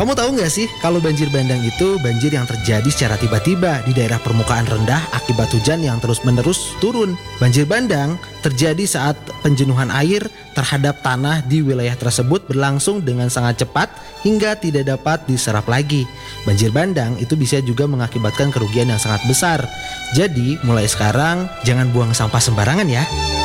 Kamu tahu nggak sih kalau banjir bandang itu banjir yang terjadi secara tiba-tiba di daerah permukaan rendah akibat hujan yang terus-menerus turun. Banjir bandang terjadi saat penjenuhan air terhadap tanah di wilayah tersebut berlangsung dengan sangat cepat hingga tidak dapat diserap lagi. Banjir bandang itu bisa juga mengakibatkan kerugian yang sangat besar. Jadi mulai sekarang jangan buang sampah sembarangan ya.